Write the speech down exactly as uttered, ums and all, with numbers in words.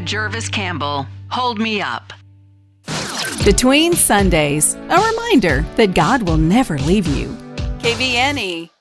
Jervis Campbell, Hold Me Up. Between Sundays, a reminder that God will never leave you. K V N E